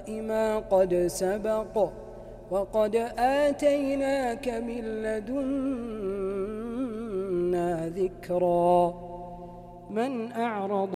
ما قد سبق وقد آتيناك من لدنا ذكرا من أعرض